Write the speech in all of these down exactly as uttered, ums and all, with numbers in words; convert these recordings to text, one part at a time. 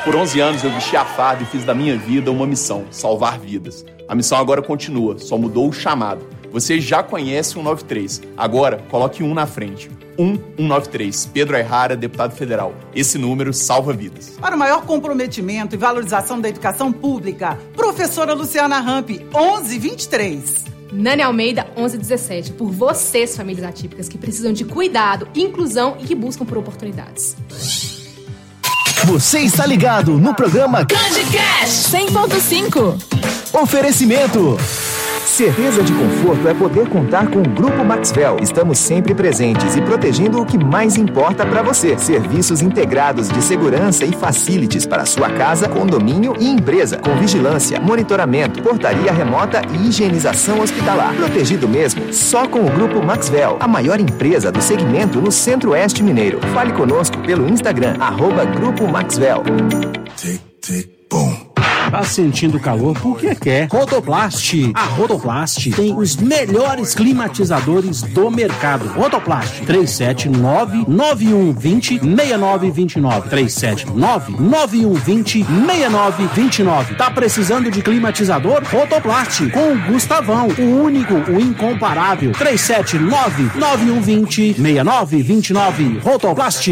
Por onze anos eu vesti a farda e fiz da minha vida uma missão, salvar vidas. A missão agora continua, só mudou o chamado. Você já conhece o cento e noventa e três, agora coloque um na frente. um um nove três, Pedro Ayrara, deputado federal. Esse número salva vidas. Para o maior comprometimento e valorização da educação pública, professora Luciana Rampe, onze vinte e três. Nani Almeida, onze dezessete, por vocês, famílias atípicas, que precisam de cuidado, inclusão e que buscam por oportunidades. Você está ligado no programa CandyCast cem ponto cinco. Oferecimento. Certeza de conforto é poder contar com o Grupo Maxwell. Estamos sempre presentes e protegendo o que mais importa para você. Serviços integrados de segurança e facilities para sua casa, condomínio e empresa. Com vigilância, monitoramento, portaria remota e higienização hospitalar. Protegido mesmo, só com o Grupo Maxwell, a maior empresa do segmento no Centro-Oeste Mineiro. Fale conosco pelo Instagram, arroba Grupo Maxwell. Tic, tic, boom. Tá sentindo calor porque quer. Rodoplast. A Rodoplast tem os melhores climatizadores do mercado. Rodoplast. três sete nove, nove um dois zero, seis nove dois nove. três sete nove, nove um dois zero, seis nove dois nove. Tá precisando de climatizador? Rodoplast. Com o Gustavão. O único, o incomparável. três sete nove, nove um dois zero, seis nove dois nove. Rodoplast.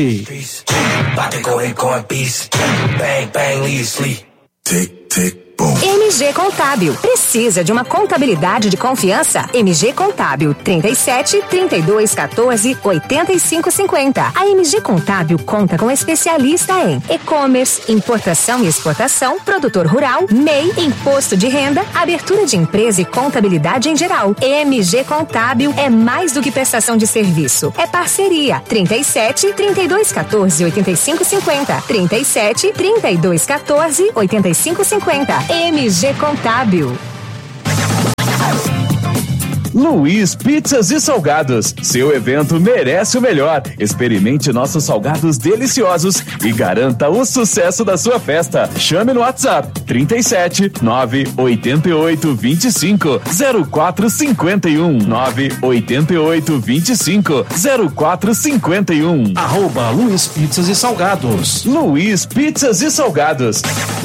Tick, tick, boom. M G Contábil. Precisa de uma contabilidade de confiança? M G Contábil trinta e sete, trinta e dois, quatorze, oitenta e cinco, cinquenta. A M G Contábil conta com especialista em e-commerce, importação e exportação, produtor rural, M E I, imposto de renda, abertura de empresa e contabilidade em geral. M G Contábil é mais do que prestação de serviço. É parceria. trinta e sete, trinta e dois, quatorze, oitenta e cinco, cinquenta. trinta e sete, trinta e dois, quatorze, oitenta e cinco, cinquenta. M G Contábil. Luiz Pizzas e Salgados. Seu evento merece o melhor. Experimente nossos salgados deliciosos e garanta o sucesso da sua festa. Chame no WhatsApp trinta e sete, nove oito oito, vinte e cinco, zero quatro cinquenta e um, nove oito oito, vinte e cinco, zero quatro cinquenta e um. Arroba Luiz Pizzas e Salgados. Luiz Pizzas e Salgados.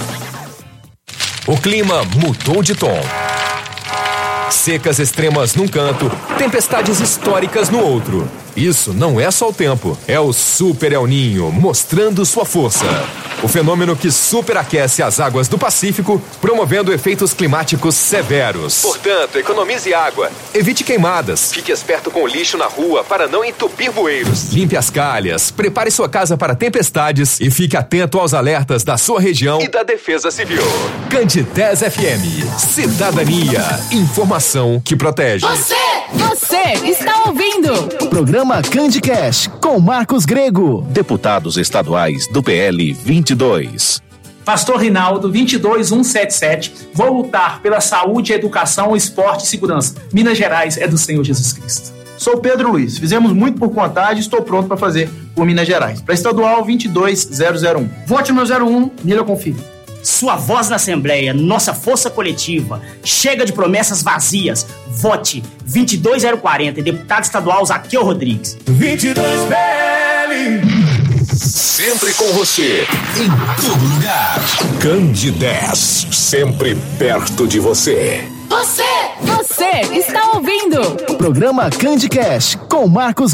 O clima mudou de tom. Secas extremas num canto, tempestades históricas no outro. Isso não é só o tempo, é o Super El Niño mostrando sua força. O fenômeno que superaquece as águas do Pacífico, promovendo efeitos climáticos severos. Portanto, economize água, evite queimadas, fique esperto com o lixo na rua para não entupir bueiros. Limpe as calhas, prepare sua casa para tempestades e fique atento aos alertas da sua região e da Defesa Civil. Candidez F M, cidadania, informação que protege. Você, você está ouvindo Programa CandyCast com Marcos Grego. Deputados estaduais do P L vinte e dois. Pastor Rinaldo, vinte e dois mil cento e setenta e sete. Vou lutar pela saúde, educação, esporte e segurança. Minas Gerais é do Senhor Jesus Cristo. Sou Pedro Luiz. Fizemos muito por vontade e estou pronto para fazer por Minas Gerais. Para estadual vinte e dois mil um. Vote no zero um, nele eu confio. Sua voz na Assembleia, nossa força coletiva. Chega de promessas vazias. Vote vinte e dois mil quarenta, deputado estadual Zaqueu Rodrigues. vinte e dois P L. Sempre com você, em todo lugar. Candidez, sempre perto de você. Você, você está ouvindo Programa CandyCast com Marcos